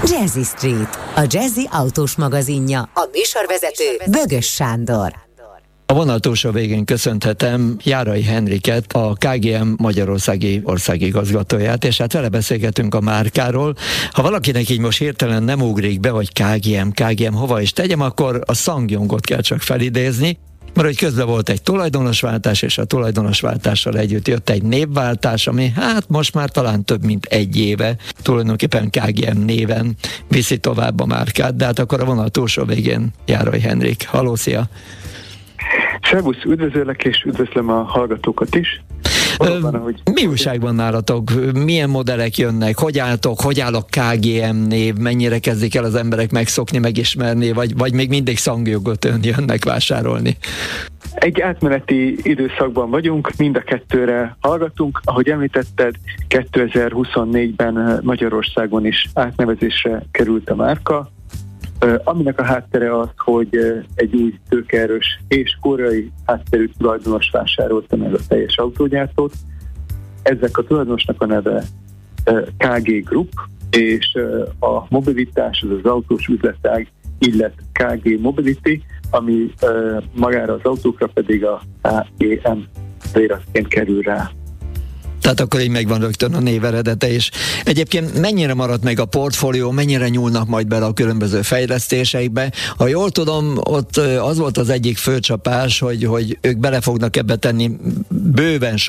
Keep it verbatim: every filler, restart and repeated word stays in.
Jazzy Street, a jazzy autós magazinja, a műsorvezető Bögös Sándor. A vonal túlsó végén köszönhetem Járai Henriket, a ká gé em Magyarországi országigazgatóját, és hát vele beszélgetünk a márkáról. Ha valakinek így most hirtelen nem ugrik be, hogy ká gé em, ká gé em hova is tegyem, akkor a SsangYongot kell csak felidézni, mert hogy közben volt egy tulajdonosváltás, és a tulajdonosváltással együtt jött egy névváltás, ami hát most már talán több mint egy éve tulajdonképpen ká gé em néven viszi tovább a márkát, de hát akkor a vonal túlsó végén Járai Henrik. Halló, szia! Szervusz, üdvözöllek, és üdvözlöm a hallgatókat is. Valóban, ahogy... Mi újság van nálatok? Milyen modellek jönnek? Hogy álltok? Hogy áll a ká gé em név? Mennyire kezdik el az emberek megszokni, megismerni? Vagy, vagy még mindig SsangYongot jönnek vásárolni? Egy átmeneti időszakban vagyunk, mind a kettőre hallgatunk. Ahogy említetted, kétezer-huszonnégyben Magyarországon is átnevezésre került a márka, aminek a háttere az, hogy egy új tőkeerős és koreai hátterű tulajdonos vásárolta meg a teljes autógyártót. Ezek a tulajdonosnak a neve ká gé Group, és a mobilitás, az az autós üzletág, illetve ká gé Mobility, ami magára az autókra pedig a ká gé em feliratként kerül rá. Tehát akkor így megvan rögtön a név eredete is. Egyébként mennyire maradt meg a portfólió, mennyire nyúlnak majd bele a különböző fejlesztéseikbe? Ha jól tudom, ott az volt az egyik főcsapás, hogy, hogy ők bele fognak ebbe tenni bőven